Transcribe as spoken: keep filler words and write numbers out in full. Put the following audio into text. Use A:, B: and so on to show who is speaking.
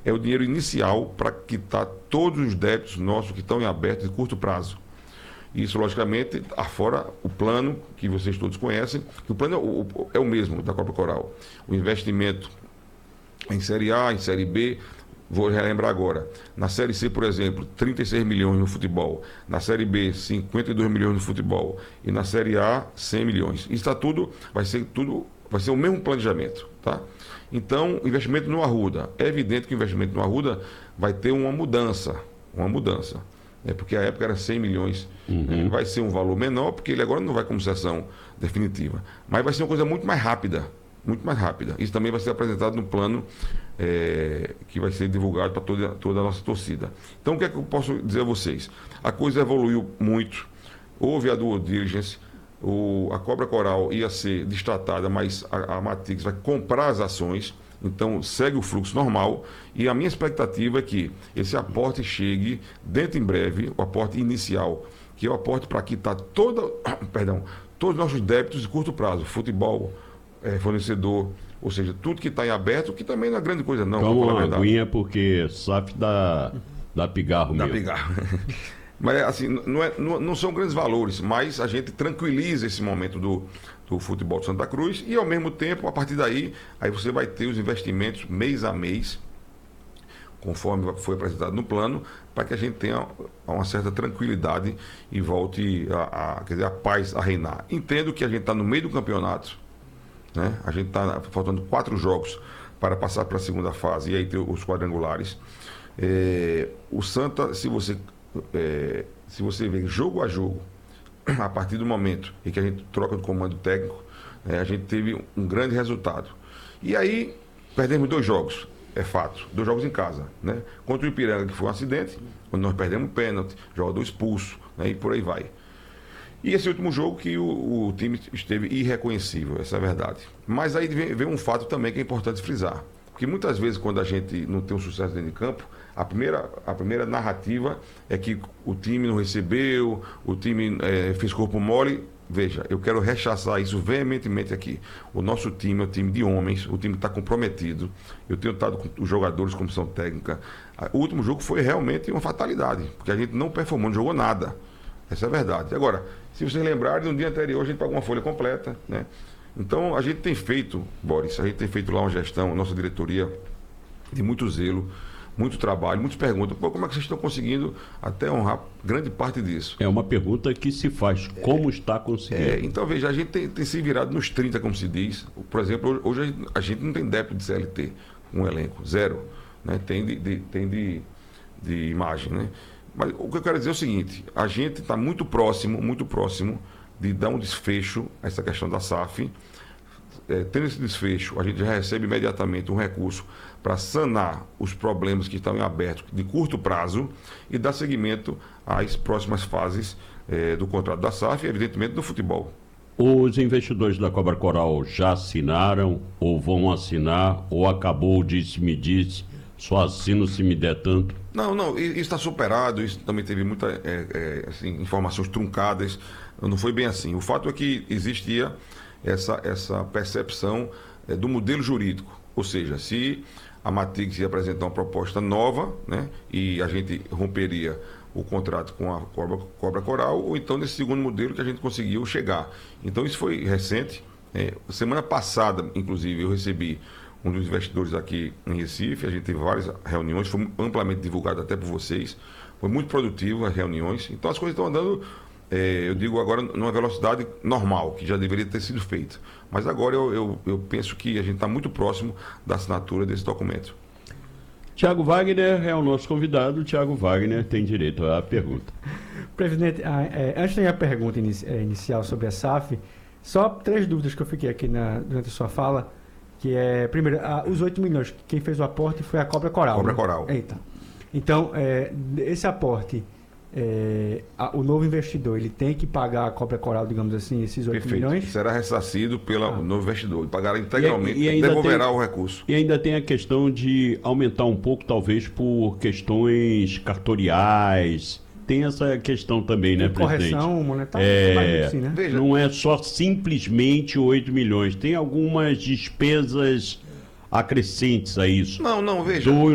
A: é o dinheiro inicial para quitar todos os débitos nossos que estão em aberto de curto prazo. Isso, logicamente, afora o plano que vocês todos conhecem, que o plano é o, é o mesmo da Cobra Coral. O investimento em Série A, em Série B, vou relembrar agora. Na Série C, por exemplo, trinta e seis milhões no futebol. Na Série B, cinquenta e dois milhões no futebol. E na Série A, cem milhões. Isso está tudo, vai ser tudo, vai ser o mesmo planejamento, tá? Então, investimento no Arruda. É evidente que o investimento no Arruda vai ter uma mudança, uma mudança. É porque a época era cem milhões. Uhum. Vai ser um valor menor, porque ele agora não vai como sessão definitiva. Mas vai ser uma coisa muito mais rápida. Muito mais rápida. Isso também vai ser apresentado no plano é, que vai ser divulgado para toda, toda a nossa torcida. Então, o que é que eu posso dizer a vocês? A coisa evoluiu muito. Houve a due diligence. O, a Cobra Coral ia ser destratada, mas a, a Matix vai comprar as ações. Então, segue o fluxo normal. E a minha expectativa é que esse aporte chegue dentro em breve, o aporte inicial, que é o aporte para quitar toda, perdão, todos os nossos débitos de curto prazo, futebol, é, fornecedor, ou seja, tudo que está em aberto, que também não é grande coisa não.
B: Toma uma aguinha, porque S A F dá, dá pigarro mesmo.
A: Dá pigarro. Mas assim, não, é, não, não são grandes valores, mas a gente tranquiliza esse momento do, do futebol de Santa Cruz e, ao mesmo tempo, a partir daí, aí você vai ter os investimentos mês a mês, conforme foi apresentado no plano, para que a gente tenha uma certa tranquilidade e volte a, a, quer dizer, a paz a reinar. Entendo que a gente está no meio do campeonato, né? A gente está faltando quatro jogos para passar para a segunda fase e aí ter os quadrangulares. É, o Santa, se você... É, se você vê jogo a jogo, a partir do momento em que a gente troca do comando técnico, é, a gente teve um grande resultado. E aí, perdemos dois jogos, é fato, dois jogos em casa, né? Contra o Ipiranga, que foi um acidente, quando nós perdemos um pênalti, jogador expulso, né? E por aí vai. E esse último jogo que o, o time esteve irreconhecível, essa é a verdade. Mas aí vem, vem um fato também que é importante frisar. Porque muitas vezes, quando a gente não tem um sucesso dentro de campo, a primeira, a primeira narrativa é que o time não recebeu, o time é, fez corpo mole. Veja, eu quero rechaçar isso veementemente aqui. O nosso time é um time de homens, o time está comprometido. Eu tenho estado com os jogadores, comissão técnica. O último jogo foi realmente uma fatalidade, porque a gente não performou, não jogou nada. Essa é a verdade. Agora, se vocês lembrarem, no dia anterior a gente pagou uma folha completa, né? Então, a gente tem feito, Boris, a gente tem feito lá uma gestão, nossa diretoria, de muito zelo, muito trabalho, muitas perguntas. Pô, como é que vocês estão conseguindo até honrar grande parte disso?
B: É uma pergunta que se faz, como é, está conseguindo?
A: É, então, veja, a gente tem, tem se virado nos trinta, como se diz. Por exemplo, hoje a gente não tem débito de C L T, um elenco, zero. Né? Tem, de, de, tem de, de imagem, né? Mas o que eu quero dizer é o seguinte, a gente está muito próximo, muito próximo de dar um desfecho a essa questão da S A F. É, tendo esse desfecho, a gente já recebe imediatamente um recurso para sanar os problemas que estão em aberto de curto prazo e dar seguimento às próximas fases é, do contrato da S A F e, evidentemente, do futebol.
B: Os investidores da Cobra Coral já assinaram ou vão assinar ou acabou o disse-me-disse, só assino se me der tanto?
A: Não, não, isso está superado, isso também teve muitas é, é, assim, informações truncadas, não foi bem assim. O fato é que existia essa, essa percepção é, do modelo jurídico, ou seja, se a Matix ia apresentar uma proposta nova, né, e a gente romperia o contrato com a Cobra, Cobra Coral, ou então nesse segundo modelo que a gente conseguiu chegar. Então isso foi recente. É, semana passada, inclusive, eu recebi um dos investidores aqui em Recife, a gente teve várias reuniões, foi amplamente divulgado até por vocês, foi muito produtivo as reuniões, então as coisas estão andando, é, eu digo agora, numa velocidade normal, que já deveria ter sido feita. Mas agora eu, eu, eu penso que a gente está muito próximo da assinatura desse documento.
B: Tiago Wagner é o nosso convidado, Tiago Wagner tem direito à pergunta.
C: Presidente, é, antes da pergunta inici- inicial sobre a S A F, só três dúvidas que eu fiquei aqui na, durante a sua fala. Que é, primeiro, a, os oito milhões, quem fez o aporte foi a Cobra Coral.
A: Cobra
C: né?
A: Coral.
C: Eita. Então, é, esse aporte, é, a, o novo investidor, ele tem que pagar a Cobra Coral, digamos assim, esses oito milhões?
A: Será ressarcido pelo ah. novo investidor, pagará integralmente,
B: e, e
A: devolverá
B: tem,
A: o recurso.
B: E ainda tem a questão de aumentar um pouco, talvez, por questões cartoriais. Tem essa questão também, né, presidente?
C: Correção monetária,
B: é,
C: assim, né?
A: Veja,
B: não é só simplesmente oito milhões, tem algumas despesas acrescentes a isso.
A: Não, não, veja.
B: Do